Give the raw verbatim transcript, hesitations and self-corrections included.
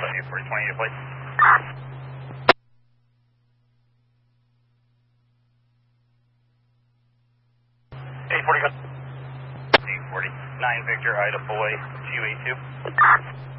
eight forty, twenty-eight plate. eight forty, eight forty, nine Victor, Ida Boy, two eight two.